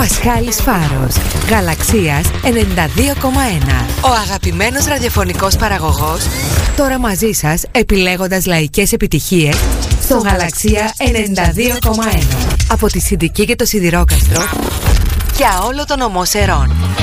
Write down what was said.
Πασχάλης Φάρος, Γαλαξίας 92,1. Ο αγαπημένος ραδιοφωνικός παραγωγός, τώρα μαζί σας επιλέγοντας λαϊκές επιτυχίες στο Γαλαξία 92,1. Από τη Συντική και το Σιδηρόκαστρο για όλο τον ομό Σερών.